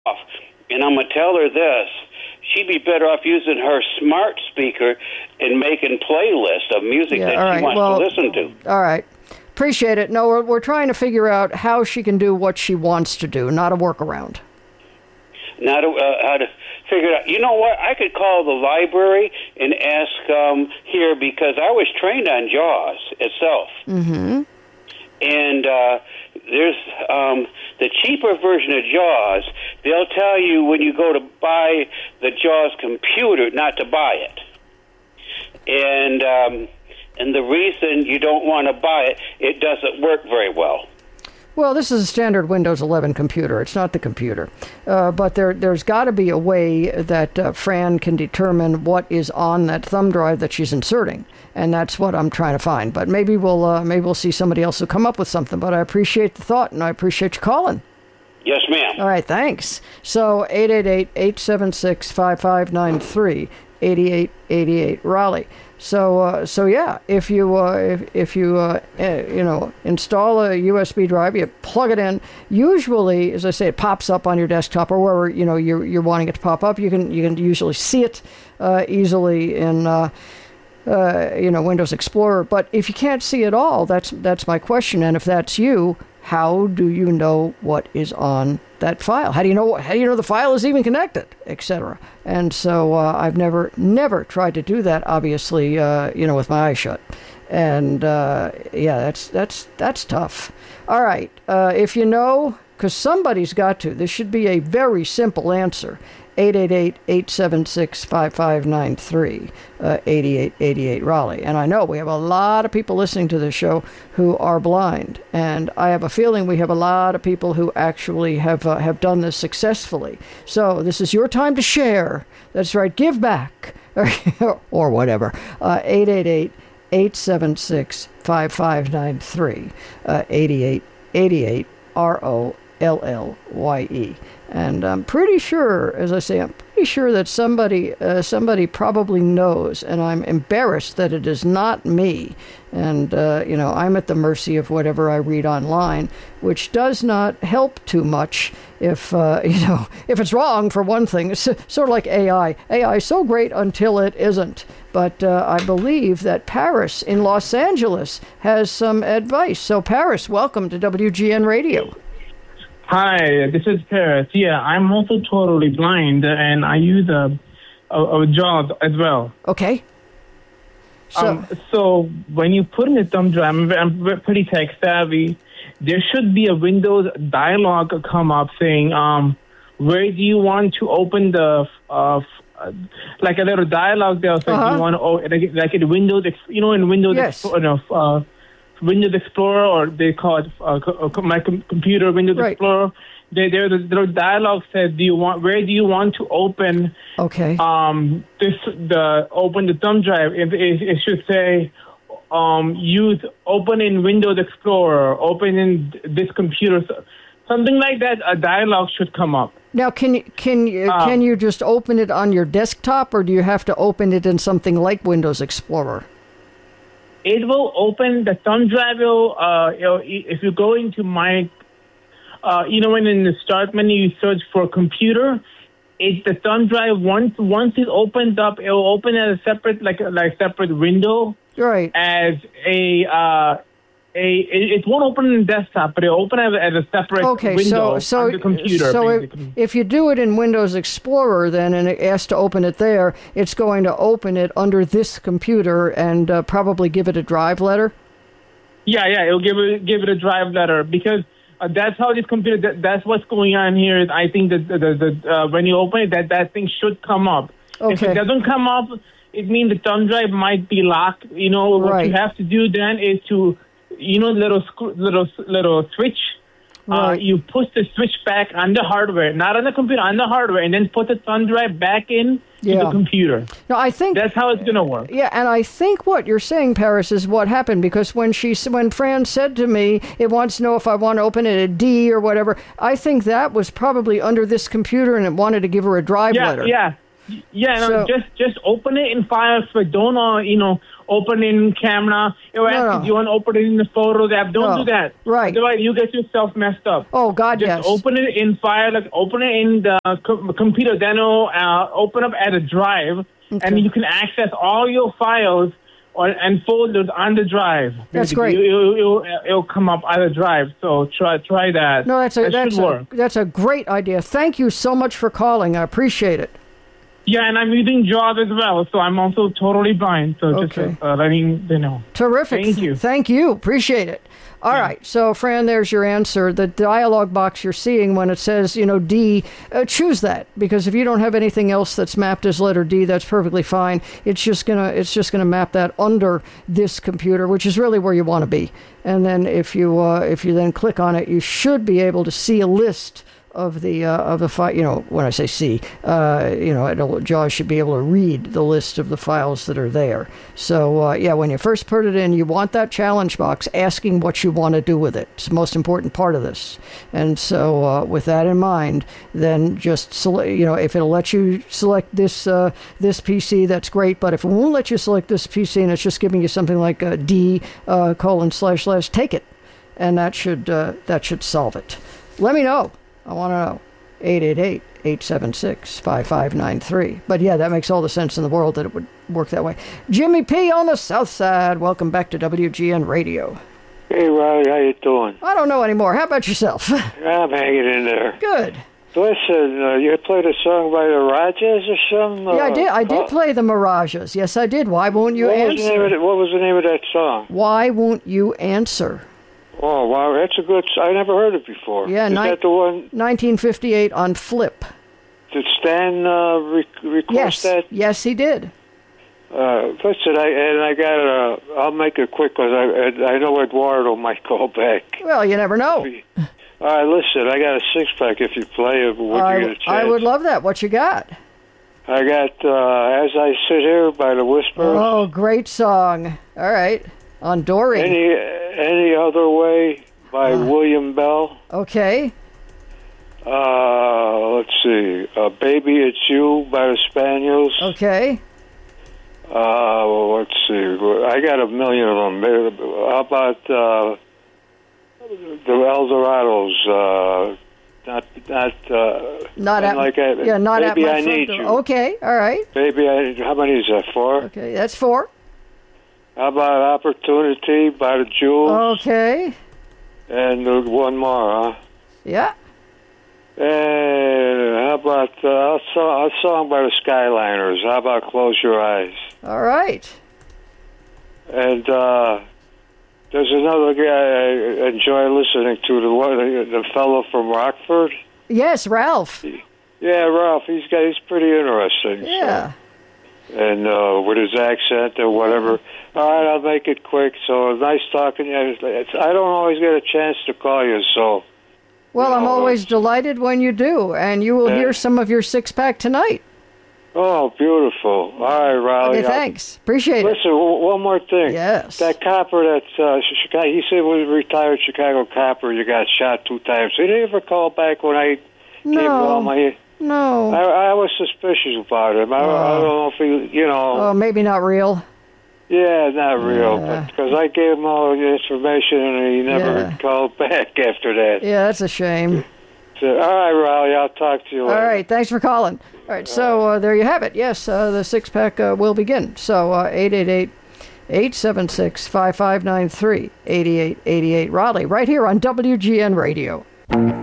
off. And I'm going to tell her this. She'd be better off using her smart speaker and making playlists of music that she wants to listen to. All right. Appreciate it. No, we're trying to figure out how she can do what she wants to do, not a workaround. Not how to figure it out. You know what? I could call the library and ask here, because I was trained on JAWS itself. Mm-hmm. And there's the cheaper version of JAWS. They'll tell you when you go to buy the JAWS computer not to buy it. And the reason you don't want to buy it, it doesn't work very well. Well, this is a standard Windows 11 computer. It's not the computer. But there's got to be a way that Fran can determine what is on that thumb drive that she's inserting. And that's what I'm trying to find. But maybe we'll see somebody else who come up with something. But I appreciate the thought, and I appreciate you calling. Yes, ma'am. All right, thanks. So 888-876-5593, 8888 Raleigh. So yeah, if you install a USB drive, you plug it in. Usually, as I say, it pops up on your desktop or wherever you're wanting it to pop up. You can usually see it easily in Windows Explorer. But if you can't see it all, that's my question. And if that's you, how do you know what is on that file? How do you know the file is even connected, etc.? And so I've never tried to do that, obviously, with my eyes shut. And that's tough. All right, if you know, because somebody's got to. This should be a very simple answer. 888-876-5593, 8888 Raleigh. And I know we have a lot of people listening to this show who are blind, and I have a feeling we have a lot of people who actually have done this successfully. So this is your time to share. That's right, give back, or whatever. 888-876-5593, 8888 ROLLYE. And I'm pretty sure, as I say, that somebody probably knows, and I'm embarrassed that it is not me. And, I'm at the mercy of whatever I read online, which does not help too much if it's wrong, for one thing. It's sort of like AI. AI is so great until it isn't. But I believe that Paris in Los Angeles has some advice. So, Paris, welcome to WGN Radio. Hi, this is Paris. Yeah, I'm also totally blind, and I use a JAWS as well. Okay. So when you put in a thumb drive, I'm pretty tech savvy. There should be a Windows dialog come up saying, where do you want to open the like a little dialogue there. So you want to like in Windows, in Windows. Yes. Windows Explorer, or they call it my computer Windows Explorer. The dialogue says, where do you want to open? Okay. Open the thumb drive. It should say, open in Windows Explorer, open in this computer, something like that. A dialogue should come up. Now, can you just open it on your desktop, or do you have to open it in something like Windows Explorer? It will open the thumb drive. If you go into my, when in the start menu you search for computer, the thumb drive once it opens up, it will open as a separate separate window. Right. As it won't open in the desktop, but it'll open as a separate window on the computer. So if you do it in Windows Explorer then, and it asks to open it there, it's going to open it under this computer and probably give it a drive letter? Yeah, it'll give it a drive letter, because that's how this computer, that's what's going on here. I think that when you open it, that thing should come up. Okay. If it doesn't come up, it means the thumb drive might be locked. What you have to do then is to little switch. Right. You push the switch back on the hardware, not on the computer, on the hardware, and then put the thumb drive back in to the computer. No, I think that's how it's going to work. Yeah, and I think what you're saying, Paris, is what happened, because when Fran said to me, it wants to know if I want to open it at D or whatever, I think that was probably under this computer, and it wanted to give her a drive letter. Yeah. Just open it in Firefox, but don't open in camera. It will ask if you want to open it in the Photos app. Don't do that. Right. Otherwise, you get yourself messed up. Oh, God, Just yes. open it in open it in the computer. Then it'll open up as a drive, and you can access all your files and folders on the drive. That's great. It'll come up on the drive. So try that. No, that's a great idea. Thank you so much for calling. I appreciate it. Yeah, and I'm using JAWS as well, so I'm also totally blind. So just letting you know. Terrific. Thank you. Thank you. Appreciate it. All right. So, Fran, there's your answer. The dialog box you're seeing when it says, D, choose that, because if you don't have anything else that's mapped as letter D, that's perfectly fine. It's just gonna map that under this computer, which is really where you want to be. And then if you then click on it, you should be able to see a list of the file. When I say see, JAWS should be able to read the list of the files that are there. So when you first put it in, you want that challenge box asking what you want to do with it. It's the most important part of this. And so with that in mind, then just select. If it'll let you select this PC, that's great. But if it won't let you select this PC and it's just giving you something like D : / take it, and that should solve it. Let me know. I want to know. 888-876-5593. But yeah, that makes all the sense in the world that it would work that way. Jimmy P. on the South Side. Welcome back to WGN Radio. Hey, Riley, how you doing? I don't know anymore. How about yourself? I'm hanging in there. Good. Listen, you played a song by the Rajas or something? Yeah, I did play the Mirages. Yes, I did. Why won't you answer? What was the name of that song? Why Won't You Answer? Oh, wow, that's a good... I never heard it before. Yeah, Is that the one... 1958 on Flip. Did Stan request that? Yes, he did. Listen, I'll make it quick because I know Eduardo might call back. Well, you never know. All right, listen, I got a six-pack if you play it. Would you get a chance? I would love that. What you got? I got As I Sit Here by the Whispers. Oh, great song. All right. On Doreen. Any Other Way by William Bell. Okay. Let's see. Baby It's You by the Spaniels. Okay. Let's see. I got a million of them. How about the Eldorados? Not at Baby, my I Need door. You. Okay, all right. Baby, how many is that? 4? Okay, that's 4. How about Opportunity by the Jewels? Okay. And one more, huh? Yeah. And how about a song by the Skyliners? How about Close Your Eyes? All right. And there's another guy I enjoy listening to, the fellow from Rockford. Yes, Ralph. Yeah, Ralph. He's pretty interesting. Yeah. So. And with his accent or whatever. All right, I'll make it quick. So nice talking to you. I don't always get a chance to call you, so. Well, I'm always delighted when you do, and you will hear some of your six-pack tonight. Oh, beautiful. All right, Riley. Okay, thanks. Appreciate it. Listen, one more thing. Yes. That copper that's Chicago, he said was a retired Chicago copper, you got shot 2 times. Did he ever call back when I gave you all my... No. I was suspicious about him. I don't know if he, Oh, maybe not real. Yeah, not real. But because I gave him all the information and he never called back after that. Yeah, that's a shame. So, all right, Riley, I'll talk to you later. All right, thanks for calling. All right, so there you have it. Yes, the six-pack will begin. So 888-876-5593, 8888 Raleigh, right here on WGN Radio.